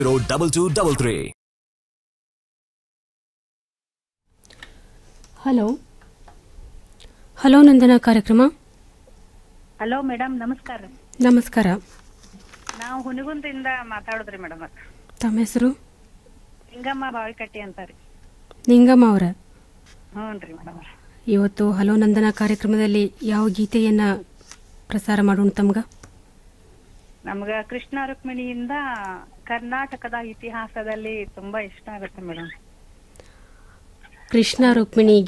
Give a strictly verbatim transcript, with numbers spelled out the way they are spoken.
Double two double three. Hello hello ನಂದನ ಕಾರ್ಯಕ್ರಮ. Hello madam, ನಮಸ್ಕಾರ. ನಮಸ್ಕಾರ. ನಾವು ಹುನಗುಂದಿಂದ ಮಾತಾಡಿದ್ರಿ ಮೇಡಮ್. ತಮ್ಮ ಹೆಸರು? ಲಿಂಗಮ್ಮ ಬಾವಿಕಟ್ಟಿ ಅಂತಾರಿ. ನಿಂಗಮ್ಮ ಅವರ? ಹ್ಞೂ ರೀ ಮೇಡಮ್. ಇವತ್ತು ಹಲೋ ನಂದನ ಕಾರ್ಯಕ್ರಮದಲ್ಲಿ ಯಾವ ಗೀತೆಯನ್ನ ಪ್ರಸಾರ ಮಾಡೋಣ ತಮ್ಗ? ನಮ್ಗ ಕೃಷ್ಣ ರುಕ್ಮಿಣಿಯಿಂದ ಕರ್ನಾಟಕದ ಇತಿಹಾಸದಲ್ಲಿ ತುಂಬಾ ಇಷ್ಟ ಆಗುತ್ತೆ ಮೇಡಮ್. ಕೃಷ್ಣ ರುಕ್ಮಿಣಿ